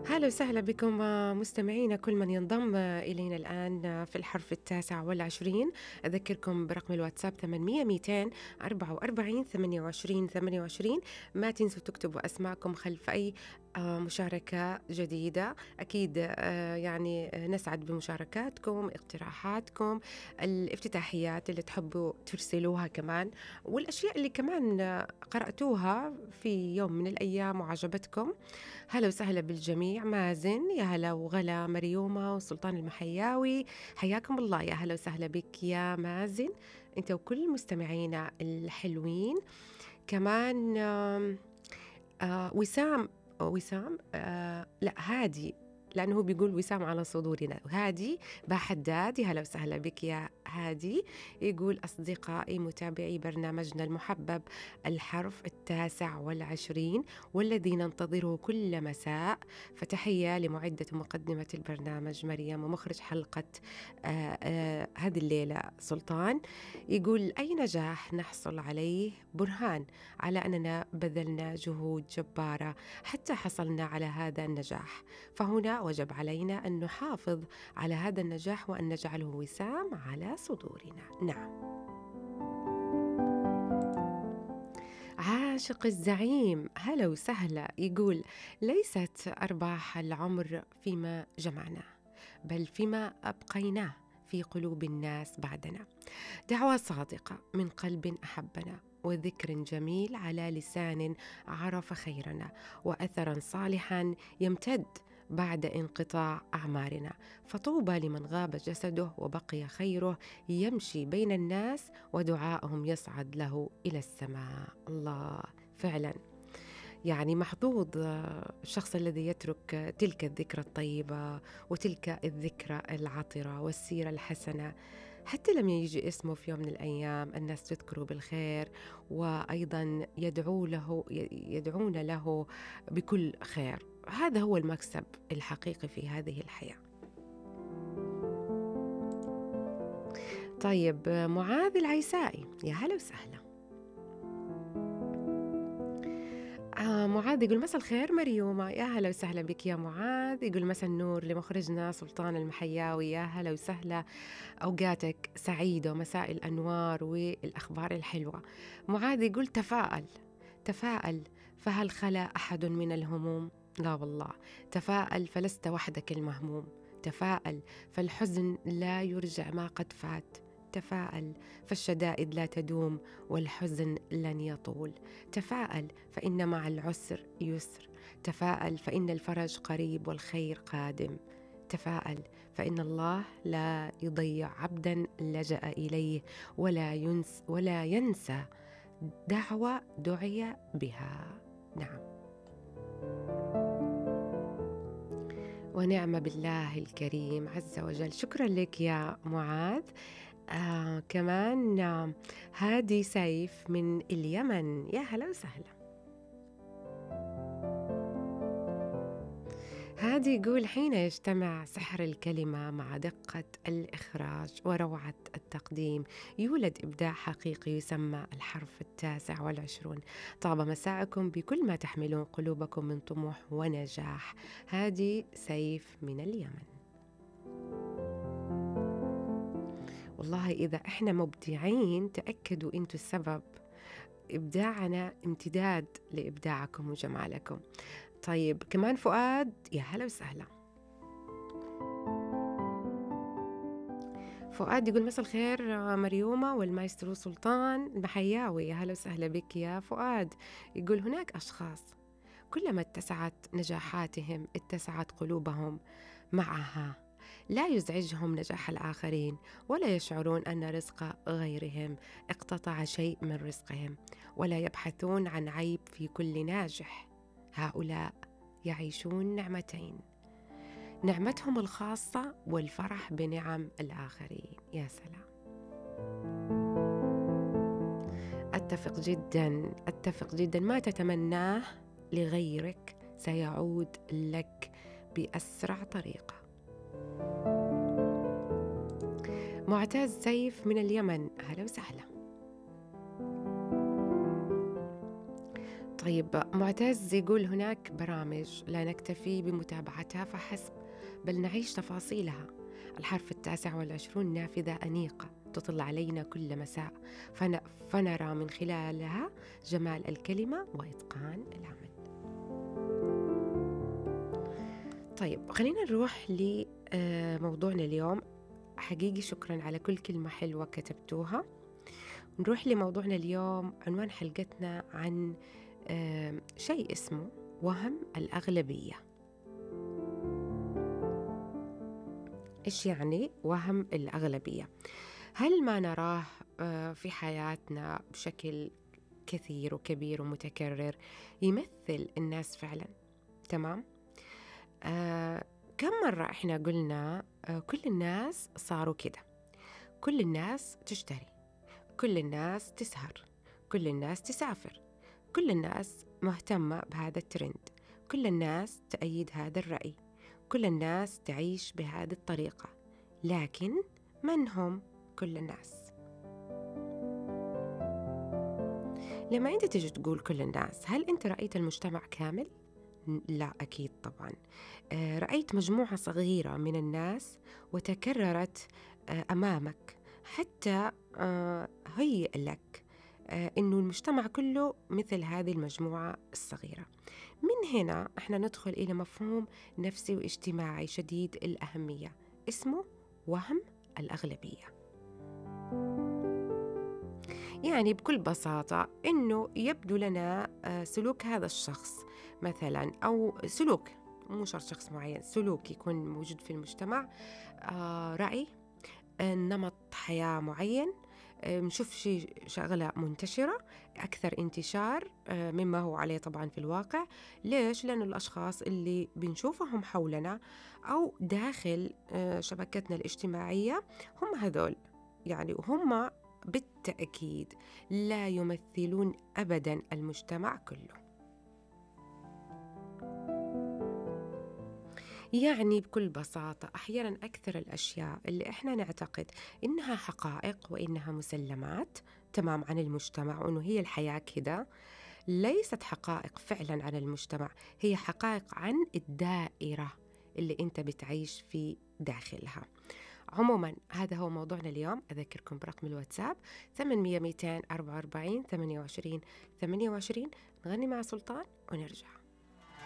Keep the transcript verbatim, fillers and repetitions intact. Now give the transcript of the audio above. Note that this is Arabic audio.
هلا وسهلا بكم آه، مستمعينا كل من ينضم آه، إلينا الآن آه، في الحرف التاسع والعشرين. أذكركم برقم الواتساب ثمانمية ميتين أربعة وأربعين ثمانية وعشرين ثمانية وعشرين. ما تنسوا تكتبوا أسماءكم خلف أي آه، مشاركة جديدة. أكيد آه، يعني آه، نسعد بمشاركاتكم، اقتراحاتكم، الافتتاحيات اللي تحبوا ترسلوها كمان، والأشياء اللي كمان آه، قرأتوها في يوم من الأيام وعجبتكم. هلا وسهلا بالجميع. مازن، يا هلا وغلا، مريومة وسلطان المحياوي، حياكم الله. يا هلا وسهلا بك يا مازن، انت وكل مستمعينا الحلوين. كمان آم، آه وسام. وسام آه لا هادي، لأنه هو بيقول وسام على صدورنا. هادي باحداد، يا هلا وسهلا بك يا هادي. يقول أصدقائي متابعي برنامجنا المحبب الحرف التاسع والعشرين، والذي ننتظره كل مساء. فتحية لمعدة ومقدمة البرنامج مريم، ومخرج حلقة آه آه هذه الليلة سلطان. يقول أي نجاح نحصل عليه برهان على أننا بذلنا جهود جبارة حتى حصلنا على هذا النجاح، فهنا وجب علينا أن نحافظ على هذا النجاح وأن نجعله وسام على صدورنا. نعم. عاشق الزعيم، هلا وسهلا. يقول ليست أرباح العمر فيما جمعناه، بل فيما أبقيناه في قلوب الناس بعدنا. دعوة صادقة من قلب أحبنا، وذكر جميل على لسان عرف خيرنا، وأثرا صالحا يمتد بعد انقطاع أعمارنا. فطوبى لمن غاب جسده وبقي خيره يمشي بين الناس، ودعاءهم يصعد له إلى السماء. الله، فعلا يعني محظوظ آه، الشخص الذي يترك آه، تلك الذكرى الطيبة وتلك الذكرى العطرة والسيرة الحسنة. حتى لم يجي اسمه في يوم من الأيام الناس تذكره بالخير، وأيضا يدعو له يدعون له بكل خير. هذا هو المكسب الحقيقي في هذه الحياة. طيب آه، معاذ العيسائي، يا هلا وسهلا. آه معاذ يقول مساء الخير مريومة، يا هلا وسهلا بك يا معاذ. يقول مساء النور لمخرجنا سلطان المحياوي، يا هلا وسهلا. أوقاتك سعيدة ومساء الأنوار والأخبار الحلوة. معاذ يقول تفاءل، تفاءل، فهل خلا أحد من الهموم؟ لا والله. تفاءل فلست وحدك المهموم. تفاءل فالحزن لا يرجع ما قد فات. تفاءل فالشدائد لا تدوم والحزن لن يطول. تفاءل فإن مع العسر يسر. تفاءل فإن الفرج قريب والخير قادم. تفاءل فإن الله لا يضيع عبدا لجأ إليه، ولا ينس ولا ينسى دعوة دعي بها. نعم، ونعم بالله الكريم عز وجل. شكرا لك يا معاذ. آه كمان آه هادي سيف من اليمن، يا هلا وسهلا. هادي يقول حين يجتمع سحر الكلمة مع دقة الإخراج وروعة التقديم يولد إبداع حقيقي يسمى الحرف التاسع والعشرون. طاب مساءكم بكل ما تحملون قلوبكم من طموح ونجاح. هادي سيف من اليمن. والله إذا إحنا مبدعين تأكدوا أنتوا السبب. إبداعنا امتداد لإبداعكم وجمالكم. طيب كمان فؤاد، يا هلا وسهلا. فؤاد يقول مساء الخير آه، مريومة والمايسترو سلطان المحياوي، يا هلا وسهلا بك يا فؤاد. يقول هناك أشخاص كلما اتسعت نجاحاتهم اتسعت قلوبهم معها، لا يزعجهم نجاح الآخرين، ولا يشعرون أن رزق غيرهم اقتطع شيء من رزقهم، ولا يبحثون عن عيب في كل ناجح. هؤلاء يعيشون نعمتين، نعمتهم الخاصة والفرح بنعم الآخرين. يا سلام، أتفق جدا، أتفق جدا. ما تتمناه لغيرك سيعود لك بأسرع طريقة. معتز سيف من اليمن، أهلا وسهلا. طيب معتز يقول هناك برامج لا نكتفي بمتابعتها فحسب بل نعيش تفاصيلها. الحرف التاسع والعشرون نافذة أنيقة تطل علينا كل مساء، فن- فنرى من خلالها جمال الكلمة وإتقان العمل. طيب خلينا نروح لموضوعنا اليوم. حقيقي شكرا على كل كلمة حلوة كتبتوها. نروح لموضوعنا اليوم. عنوان حلقتنا عن آه، شيء اسمه وهم الأغلبية. إيش يعني وهم الأغلبية؟ هل ما نراه آه، في حياتنا بشكل كثير وكبير ومتكرر يمثل الناس فعلا؟ تمام؟ آه كم مرة إحنا قلنا آه كل الناس صاروا كده، كل الناس تشتري، كل الناس تسهر، كل الناس تسافر، كل الناس مهتمة بهذا الترند، كل الناس تأيد هذا الرأي، كل الناس تعيش بهذه الطريقة. لكن من هم كل الناس؟ لما أنت تجي تقول كل الناس، هل أنت رأيت المجتمع كامل؟ لا أكيد طبعا. آه، رأيت مجموعة صغيرة من الناس وتكررت آه، أمامك، حتى آه، هيئ لك آه، إنه المجتمع كله مثل هذه المجموعة الصغيرة. من هنا إحنا ندخل إلى مفهوم نفسي واجتماعي شديد الأهمية اسمه وهم الأغلبية. يعني بكل بساطة إنه يبدو لنا آه، سلوك هذا الشخص مثلا، أو سلوك مو شرط شخص معين، سلوك يكون موجود في المجتمع، آه، رأي، آه، نمط حياة معين، آه، نشوف شيء شغلة منتشرة أكثر انتشار آه، مما هو عليه طبعا في الواقع. ليش؟ لأن الأشخاص اللي بنشوفهم حولنا أو داخل آه، شبكتنا الاجتماعية هم هذول، يعني وهم بالتأكيد لا يمثلون أبدا المجتمع كله. يعني بكل بساطة أحيانا أكثر الأشياء اللي إحنا نعتقد إنها حقائق وإنها مسلمات تمام عن المجتمع وإنه هي الحياة كده، ليست حقائق فعلا عن المجتمع، هي حقائق عن الدائرة اللي أنت بتعيش في داخلها. عموما هذا هو موضوعنا اليوم. أذكركم برقم الواتساب ثمانمية مئتين أربعة وأربعين ثمانية وعشرين ثمانية وعشرين. نغني مع سلطان ونرجع.